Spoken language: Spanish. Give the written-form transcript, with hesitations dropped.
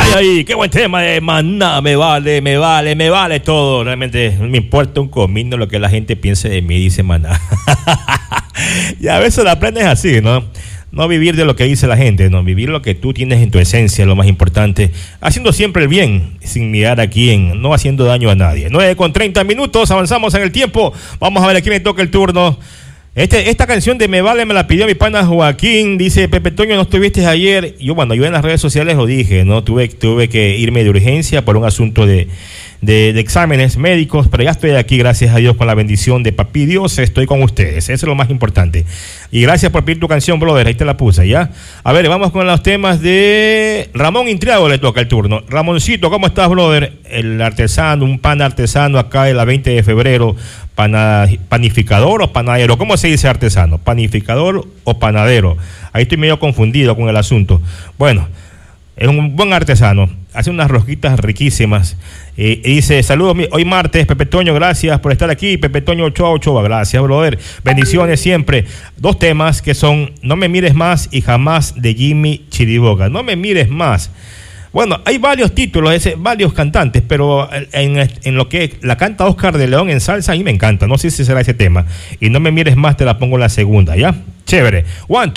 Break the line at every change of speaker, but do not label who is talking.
Ay, qué buen tema de Maná. Me vale todo. Realmente no me importa un comino lo que la gente piense de mí, dice Maná. Y a veces la plena es así, ¿no? No vivir de lo que dice la gente, no, vivir lo que tú tienes en tu esencia, lo más importante, haciendo siempre el bien, sin mirar a quién, no haciendo daño a nadie. 9:30, avanzamos en el tiempo. Vamos a ver, aquí me toca el turno. Esta canción de Me Vale me la pidió mi pana Joaquín. Dice: Pepe Toño, no estuviste ayer. Yo en las redes sociales lo dije, ¿no? Tuve que irme de urgencia por un asunto de exámenes médicos, pero ya estoy aquí, gracias a Dios, con la bendición de Papi Dios, estoy con ustedes, eso es lo más importante. Y gracias por pedir tu canción, brother, ahí te la puse, ¿ya? A ver, vamos con los temas de Ramón Intriago, le toca el turno. Ramoncito, ¿cómo estás, brother? El artesano, un pan artesano acá de la 20 de febrero, panificador o panadero, ¿cómo se dice artesano? ¿Panificador o panadero? Ahí estoy medio confundido con el asunto. Bueno, es un buen artesano, hace unas rosquitas riquísimas. Y dice: saludos, hoy martes, Pepe Toño, gracias por estar aquí. Pepe Toño Ochoa, gracias, brother. Bendiciones siempre. Dos temas que son No me mires más y Jamás, de Jimmy Chiriboga. No me mires más. Bueno, hay varios títulos, varios cantantes, pero en lo que la canta Oscar de León en salsa, a mí me encanta. No sé si será ese tema. Y No me mires más, te la pongo en la segunda, ¿ya? Chévere. 1,